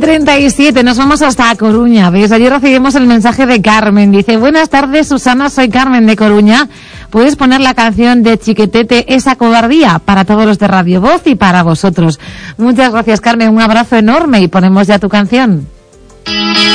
9:37, nos vamos hasta A Coruña. ¿Ves? Ayer recibimos el mensaje de Carmen. Dice, buenas tardes, Susana, soy Carmen de Coruña. ¿Puedes poner la canción de Chiquetete, Esa cobardía? Para todos los de Radio Voz y para vosotros. Muchas gracias, Carmen. Un abrazo enorme y ponemos ya tu canción.